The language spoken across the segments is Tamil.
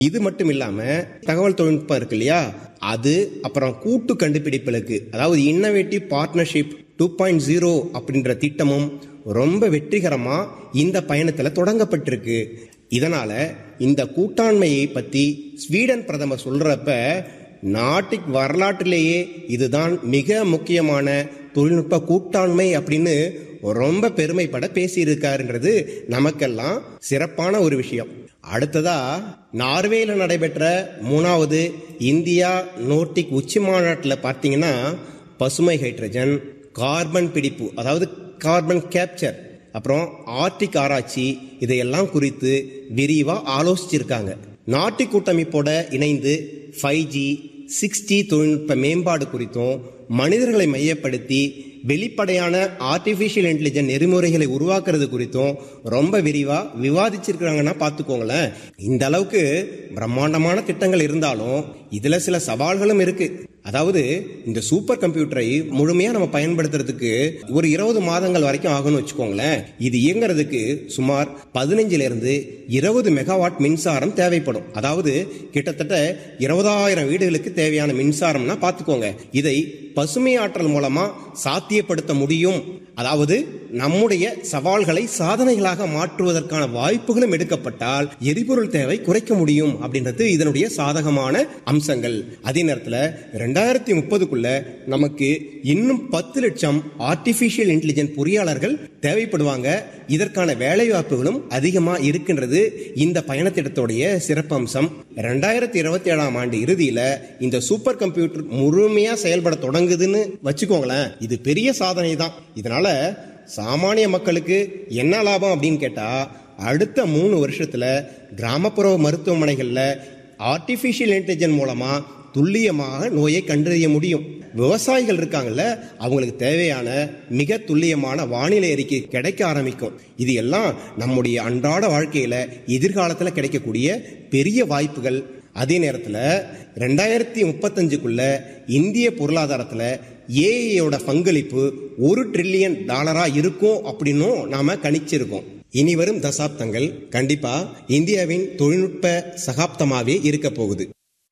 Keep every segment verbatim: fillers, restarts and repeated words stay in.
இது மட்டும் இல்லாம தகவல் தொழில்நுட்பம் இருக்கு இல்லையா, அது அப்புறம் கூட்டு கண்டுபிடிப்புகளுக்கு, அதாவது innovative partnership two point zero அப்படின்ற திட்டமும் ரொம்ப வெற்றிகரமா இந்த பயணத்துல தொடங்கப்பட்டிருக்கு. இதனால இந்த கூட்டாண்மையை பத்தி ஸ்வீடன் பிரதமர் சொல்றப்ப நாட்டின் வரலாற்றிலேயே இதுதான் மிக முக்கியமான தொழில்நுட்ப கூட்டாண்மை அப்படின்னு ரொம்ப பெருமைப்பட பேசியிருக்காருன்றது நமக்கெல்லாம் சிறப்பான ஒரு விஷயம். அடுத்ததா நார்வேல நடைபெற்ற மூணாவது இந்தியா நோர்டிக் உச்சி மாநாட்டில் பார்த்தீங்கன்னா பசுமை ஹைட்ரஜன், கார்பன் பிடிப்பு அதாவது கார்பன் கேப்சர், அப்புறம் ஆர்டிக் ஆராய்ச்சி இதையெல்லாம் குறித்து விரிவா ஆலோசிச்சிருக்காங்க. நாட்டிக் கூட்டமைப்போட இணைந்து ஃபைவ் ஜி சிக்ஸ் ஜி தொழில்நுட்ப மேம்பாடு குறித்தும் மனிதர்களை மையப்படுத்தி வெளிப்படையான ஆர்டிபிஷியல் இன்டெலிஜென்ஸ் நெறிமுறைகளை உருவாக்குறது குறித்தும் ரொம்ப விரிவா விவாதிச்சிருக்காங்கன்னா பார்த்துக்கோங்களேன். இந்த அளவுக்கு பிரம்மாண்டமான திட்டங்கள் இருந்தாலும் இதுல சில சவால்களும் இருக்கு. அதாவது இந்த சூப்பர் கம்ப்யூட்டரை முழுமையா நம்ம பயன்படுத்துறதுக்கு ஒரு இருபது மாதங்கள் வரைக்கும் ஆகும்னு வச்சுக்கோங்களேன். இது இயங்குறதுக்கு சுமார் பதினஞ்சுல இருந்து இருபது மெகாவாட் மின்சாரம் தேவைப்படும். அதாவது கிட்டத்தட்ட இருபதாயிரம் வீடுகளுக்கு தேவையான மின்சாரம்னா பார்த்துக்கோங்க. இதை பசுமை ஆற்றல் மூலமா சாத்தியப்படுத்த முடியும். அதாவது நம்முடைய சவால்களை சாதனைகளாக மாற்றுவதற்கான வாய்ப்புகளும் எடுக்கப்பட்டால் எரிபொருள் தேவை குறைக்க முடியும் அப்படின்றது இதனுடைய சாதகமான அம்சங்கள். அதே நேரத்தில் ரெண்டாயிரத்தி முப்பதுக்குள்ள நமக்கு இன்னும் பத்து லட்சம் ஆர்டிபிஷியல் இன்டெலிஜென்ஸ் பொறியாளர்கள் தேவைப்படுவாங்க. இதற்கான வேலை வாய்ப்புகளும் அதிகமா இருக்கின்றது இந்த பயணத்திட்டத்துடைய சிறப்பு அம்சம். ரெண்டாயிரத்தி இருபத்தி ஏழாம் ஆண்டு இறுதியில இந்த சூப்பர் கம்ப்யூட்டர் முழுமையா செயல்பட தொடங்குதுன்னு வச்சுக்கோங்களேன். இது பெரிய சாதனை தான். இதனால சாமானிய மக்களுக்கு என்ன லாபம் அப்படின்னு கேட்டா, அடுத்த மூணு வருஷத்துல கிராமப்புற மருத்துவமனைகள்ல ஆர்டிபிஷியல் இன்டெலிஜென்ஸ் மூலமா துல்லியமாக நோயை கண்டறிய முடியும். விவசாயிகள் இருக்காங்கல்ல, அவங்களுக்கு தேவையான மிக துல்லியமான வானிலை அறிக்கை கிடைக்க ஆரம்பிக்கும். இது எல்லாம் நம்முடைய அன்றாட வாழ்க்கையில எதிர்காலத்தில் கிடைக்கக்கூடிய பெரிய வாய்ப்புகள். அதே நேரத்தில் ரெண்டாயிரத்தி முப்பத்தஞ்சுக்குள்ள இந்திய பொருளாதாரத்தில் ஏஐயோட பங்களிப்பு ஒரு ட்ரில்லியன் டாலரா இருக்கும் அப்படின்னும் நாம கணிச்சிருக்கோம். இனி வரும் தசாப்தங்கள் கண்டிப்பா இந்தியாவின் தொழில்நுட்ப சகாப்தமாவே இருக்க போகுது.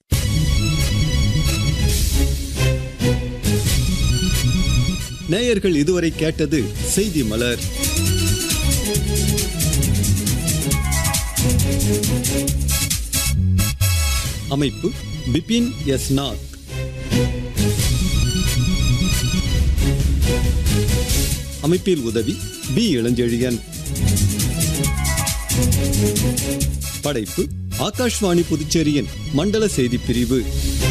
நேயர்கள் இதுவரை கேட்டது செய்தி மலர். அமைப்பு பிபின் எஸ் நாத். அமைப்பில் உதவி பி இளஞ்செழியன். படைப்பு ஆகாஷ்வாணி புதுச்சேரியின் மண்டல செய்தி பிரிவு.